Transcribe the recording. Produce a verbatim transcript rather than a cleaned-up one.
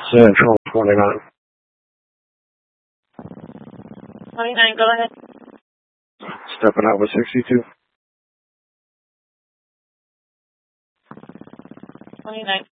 Central twenty-nine. twenty-nine, go ahead. Stepping out with sixty-two. twenty-nine.